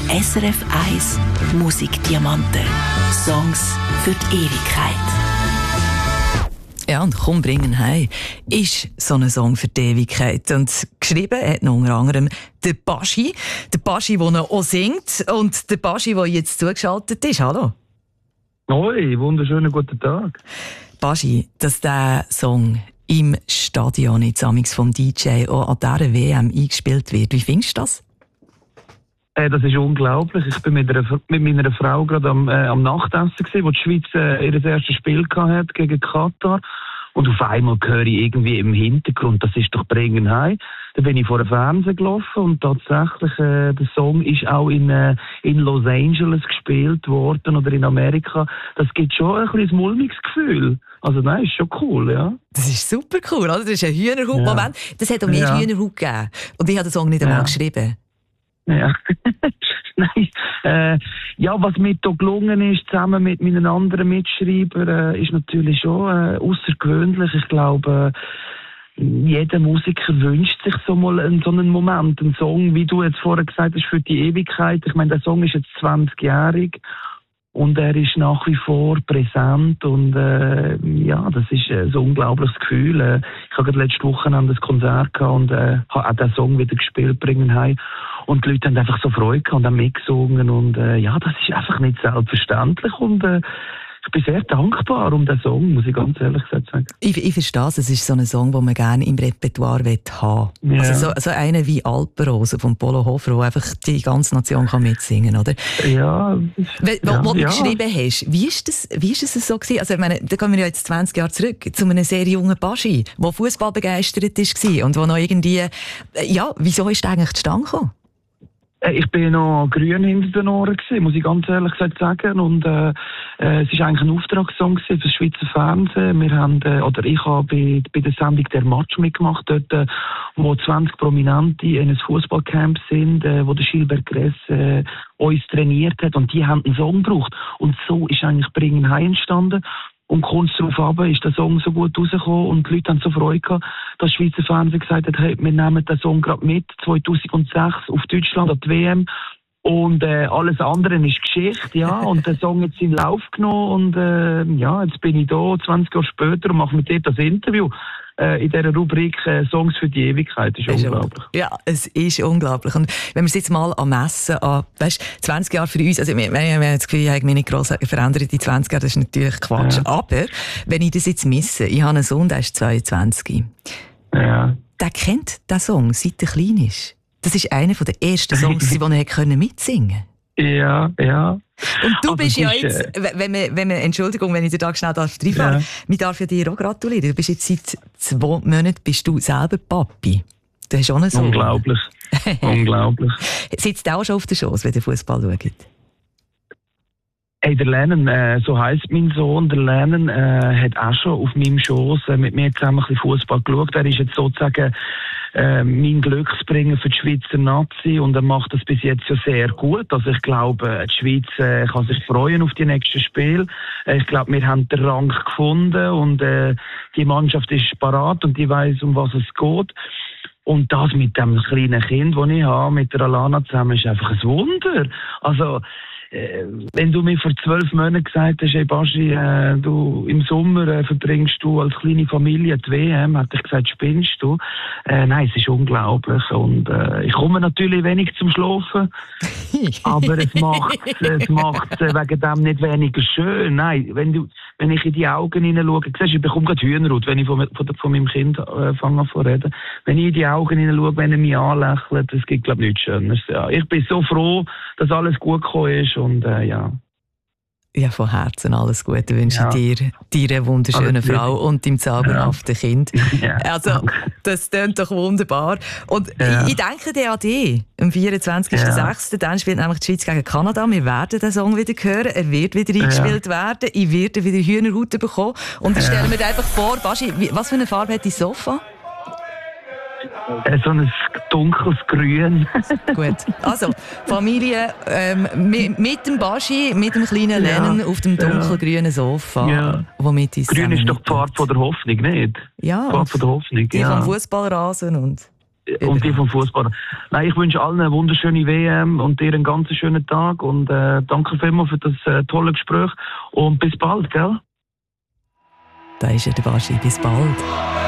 SRF 1 Musikdiamanten. Songs für die Ewigkeit. Ja, und «Komm, bringen heim» ist so ein Song für die Ewigkeit. Und geschrieben hat noch unter anderem der Baschi. Der Baschi, der noch auch singt. Und der Baschi, der jetzt zugeschaltet ist. Hallo. Hoi, wunderschönen guten Tag. Baschi, dass dieser Song im Stadion jetzt amigs vom DJ auch an dieser WM eingespielt wird. Wie findest du das? Das ist unglaublich. Ich bin mit meiner Frau gerade am Nachtessen gewesen, wo die Schweiz ihr erstes Spiel hatte gegen Katar. Und auf einmal höre ich irgendwie im Hintergrund, das ist doch «Bringen heim». Da bin ich vor dem Fernsehen gelaufen und tatsächlich, der Song ist auch in Los Angeles gespielt worden oder in Amerika. Das gibt schon ein bisschen ein mulmiges Gefühl. Also nein, ist schon cool, ja. Das ist super cool, oder? Das ist ein Hühnerhaut-Moment. Ja. Das hat auch mir Hühnerhaut gegeben. Und ich habe den Song nicht einmal geschrieben. Ja. Nein. Ja, was mir hier gelungen ist, zusammen mit meinen anderen Mitschreibern, ist natürlich schon außergewöhnlich. Ich glaube, jeder Musiker wünscht sich so einen Moment, einen Song, wie du jetzt vorher gesagt hast, für die Ewigkeit. Ich meine, der Song ist jetzt 20-jährig und er ist nach wie vor präsent und ja, das ist ein unglaubliches Gefühl. Ich habe gerade letzte Woche ein Konzert gehabt und habe auch den Song wieder gespielt, «Bringen heim». Und die Leute haben einfach so Freude gehabt und haben mitgesungen. Und ja, das ist einfach nicht selbstverständlich. Und ich bin sehr dankbar um den Song, muss ich ganz ehrlich sagen. Ich verstehe es. Es ist so ein Song, den man gerne im Repertoire haben will. Ja. Also so einer wie «Alpenrose» von Polo Hofer, wo einfach die ganze Nation kann mitsingen, oder? Ja. Wo du geschrieben hast, wie ist das so gewesen? Also ich meine, da kommen wir ja jetzt 20 Jahre zurück zu einem sehr jungen Baschi, der Fußball begeistert war und wo noch irgendwie, ja, wieso ist eigentlich zustande gekommen? Ich bin noch grün hinter den Ohren gewesen, muss ich ganz ehrlich sagen. Und es war eigentlich ein Auftragssong für das Schweizer Fernsehen. Ich habe bei der Sendung «Der Match» mitgemacht, dort, wo 20 Prominente in einem Fußballcamp sind, wo der Gilbert Gress uns trainiert hat. Und die haben einen Song gebraucht. Und so ist eigentlich «Bringen heim» entstanden. Und kurz darauf ab ist der Song so gut rausgekommen und die Leute haben so Freude gehabt, dass das Schweizer Fernsehen gesagt hat, hey, wir nehmen den Song gerade mit, 2006 auf Deutschland an die WM. Und alles andere ist Geschichte, ja. Und der Song hat seinen Lauf genommen und ja, jetzt bin ich da, 20 Jahre später, und mache mit dir das Interview. In dieser Rubrik «Songs für die Ewigkeit». Das ist unglaublich. Ja, es ist unglaublich. Und wenn wir es jetzt mal messen, weißt, 20 Jahre für uns, also wir haben das Gefühl, ich habe mich nicht gross verändert in 20 Jahren, das ist natürlich Quatsch. Ja. Aber wenn ich das jetzt messe, ich habe einen Sohn, der ist 22. Ja. Der kennt diesen Song, seit er klein ist. Das ist einer der ersten Songs, die er mitsingen konnte. Ja, ja. Und du bist ja jetzt, Entschuldigung, wenn ich dir da schnell reinfahren darf, ich darf ja dir auch gratulieren. Du bist jetzt seit 2 Monaten bist du selber Papi. Du hast auch einen Sohn. Unglaublich. Unglaublich. Sitzt du auch schon auf der Schoss, wenn der Fußball schaut? Hey, der Lennon, so heisst mein Sohn, der Lennon hat auch schon auf meinem Schoss mit mir zusammen ein bisschen Fußball geschaut. Er ist jetzt sozusagen mein Glücksbringer für die Schweizer Nazi und er macht das bis jetzt ja sehr gut. Also ich glaube, die Schweiz kann sich freuen auf die nächsten Spiele. Ich glaube, wir haben den Rang gefunden und die Mannschaft ist parat und die weiss, um was es geht. Und das mit dem kleinen Kind, das ich habe, mit der Alana zusammen, ist einfach ein Wunder. Also wenn du mir vor 12 Monaten gesagt hast, hey Baschi, du im Sommer verbringst du als kleine Familie die WM, hätte ich gesagt, spinnst du? Nein, es ist unglaublich. Und ich komme natürlich wenig zum Schlafen, aber es macht wegen dem nicht weniger schön. Nein, wenn ich in die Augen hineinschaue, siehst, ich bekomme gerade Hühnerhaut, wenn ich von meinem Kind fange an zu reden. Wenn ich in die Augen hineinschaue, wenn er mich anlächelt, es gibt, glaube ich, nichts Schöneres. Ja. Ich bin so froh, dass alles gut gekommen ist und ja. Ja, von Herzen alles Gute wünsche ich dir, deiner wunderschönen Frau und deinem zauberhaften Kind. Ja, also, das klingt doch wunderbar. Und ich denke dir an dich, am 24.06. Dann spielt nämlich die Schweiz gegen Kanada. Wir werden den Song wieder hören, er wird wieder eingespielt werden, ich werde wieder Hühnerhaut bekommen. Und ich stelle mir dir einfach vor, Baschi, was für eine Farbe hat dein Sofa? So ein dunkles Grün. Gut. Also, Familie mit dem Baschi, mit dem kleinen Lennon auf dem dunkelgrünen Sofa. Ja. Womit Grün ist doch die Farbe von der Hoffnung, nicht? Ja. Die Farbe von der Hoffnung, die vom Fußballrasen und... Und die vom Fußball. Nein, ich wünsche allen eine wunderschöne WM und dir einen ganz schönen Tag und danke vielmals für das tolle Gespräch und bis bald, gell? Da ist er, der Baschi. Bis bald.